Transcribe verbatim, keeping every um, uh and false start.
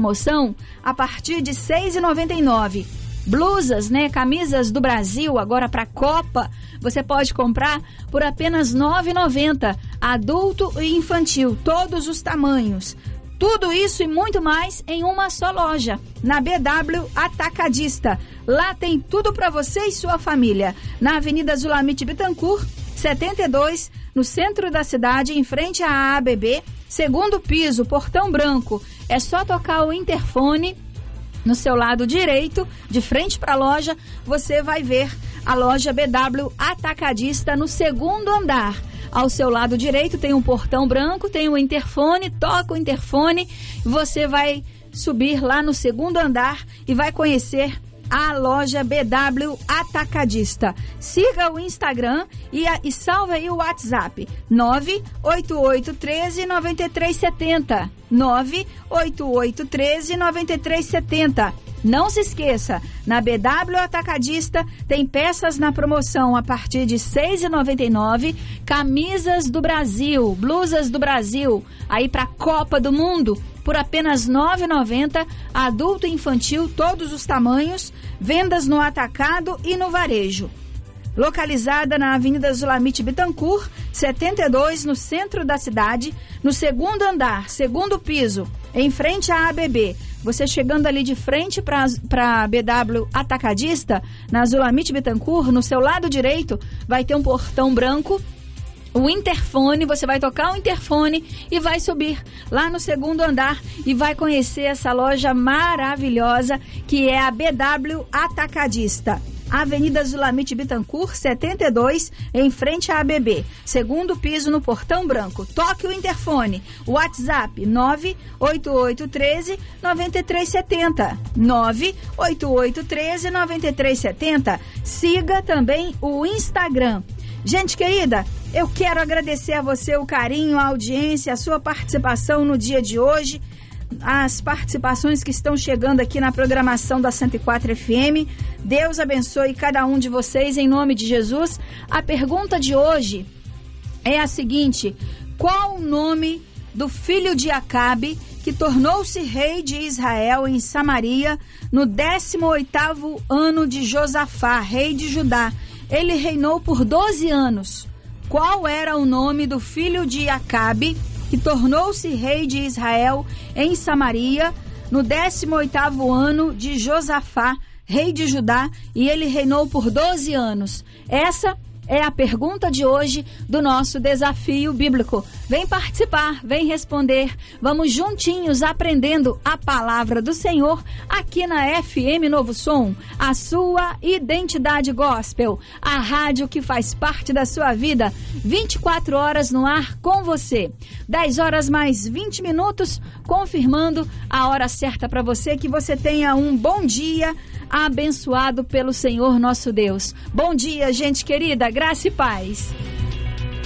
promoção a partir de seis reais e noventa e nove centavos. Blusas, né, camisas do Brasil, agora para a Copa, você pode comprar por apenas nove reais e noventa centavos, adulto e infantil, todos os tamanhos. Tudo isso e muito mais em uma só loja, na B W Atacadista. Lá tem tudo para você e sua família. Na Avenida Zulamite Bittencourt, setenta e dois, no centro da cidade, em frente à A A B B, segundo piso, Portão Branco. É só tocar o interfone. No seu lado direito, de frente para a loja, você vai ver a loja B W Atacadista no segundo andar. Ao seu lado direito tem um portão branco, tem um interfone, toca o interfone, você vai subir lá no segundo andar e vai conhecer a loja B W Atacadista. Siga o Instagram e, a, e salve aí o WhatsApp nove oito oito um três nove três sete zero nove oito oito um três nove três sete zero. Não se esqueça, na B W Atacadista tem peças na promoção a partir de seis reais e noventa e nove centavos, camisas do Brasil, blusas do Brasil, aí para a Copa do Mundo, por apenas nove reais e noventa centavos, adulto e infantil, todos os tamanhos, vendas no atacado e no varejo. Localizada na Avenida Zulamite Bittencourt, setenta e dois, no centro da cidade, no segundo andar, segundo piso, em frente à A A B B. Você chegando ali de frente para a B W Atacadista, na Zulamite Bittencourt, no seu lado direito, vai ter um portão branco, o interfone, você vai tocar o interfone e vai subir lá no segundo andar e vai conhecer essa loja maravilhosa que é a B W Atacadista. Avenida Zulamite Bittencourt, setenta e dois, em frente à A B B. Segundo piso no Portão Branco. Toque o interfone. WhatsApp nove oito oito um três nove três sete zero. nove oito oito um três nove três sete zero. Siga também o Instagram. Gente querida, eu quero agradecer a você o carinho, a audiência, a sua participação no dia de hoje. As participações que estão chegando aqui na programação da cento e quatro F M. Deus abençoe cada um de vocês em nome de Jesus. A pergunta de hoje é a seguinte: qual o nome do filho de Acabe que tornou-se rei de Israel em Samaria no décimo oitavo ano de Josafá, rei de Judá? Ele reinou por doze anos. Qual era o nome do filho de Acabe que tornou-se rei de Israel em Samaria no décimo oitavo ano de Josafá, rei de Judá, e ele reinou por doze anos? Essa é a pergunta de hoje do nosso desafio bíblico. Vem participar, vem responder. Vamos juntinhos aprendendo a palavra do Senhor aqui na F M Novo Som, a sua identidade gospel, a rádio que faz parte da sua vida, vinte e quatro horas no ar com você. dez horas mais vinte minutos, confirmando a hora certa para você. Que você tenha um bom dia abençoado pelo Senhor nosso Deus. Bom dia, gente querida, graça e paz.